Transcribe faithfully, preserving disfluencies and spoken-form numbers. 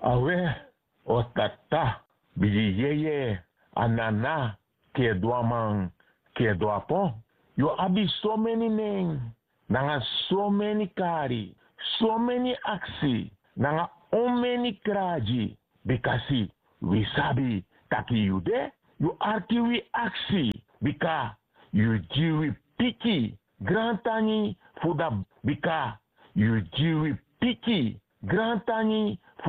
Awe, o tata, biji yeye, anana, ke doamang, ke doapon. You abi so many name, nanga so many kari, so many aksi, nanga o many kraji, bikasi, we sabi, taki you de, you arki we aksi, bika, you jiwi piki, grantani, fuda, bika, you jiwi piki, grantani,